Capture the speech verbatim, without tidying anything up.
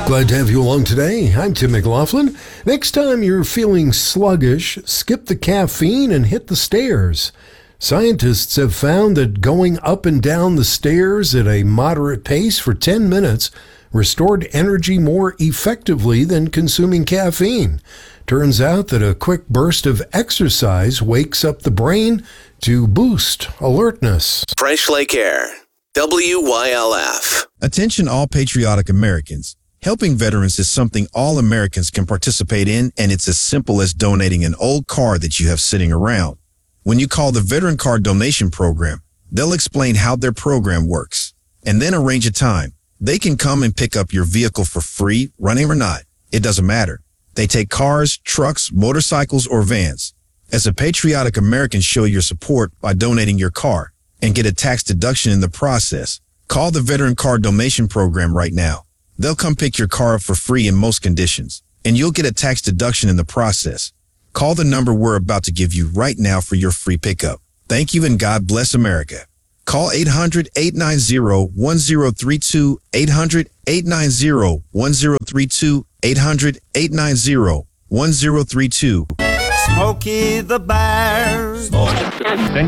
Glad to have you along today. I'm Tim McLaughlin. Next time you're feeling sluggish, skip the caffeine and hit the stairs. Scientists have found that going up and down the stairs at a moderate pace for ten minutes restored energy more effectively than consuming caffeine. Turns out that a quick burst of exercise wakes up the brain to boost alertness. Fresh Lake Air, W Y L F. Attention all patriotic Americans. Helping veterans is something all Americans can participate in, and it's as simple as donating an old car that you have sitting around. When you call the Veteran Car Donation Program, they'll explain how their program works and then arrange a time. They can come and pick up your vehicle for free, running or not. It doesn't matter. They take cars, trucks, motorcycles, or vans. As a patriotic American, show your support by donating your car and get a tax deduction in the process. Call the Veteran Car Donation Program right now. They'll come pick your car up for free in most conditions, and you'll get a tax deduction in the process. Call the number we're about to give you right now for your free pickup. Thank you, and God bless America. Call eight hundred, eight nine zero, one zero three two, eight hundred, eight nine zero, one zero three two, eight hundred, eight nine zero, one zero three two. Smokey the Bear. Then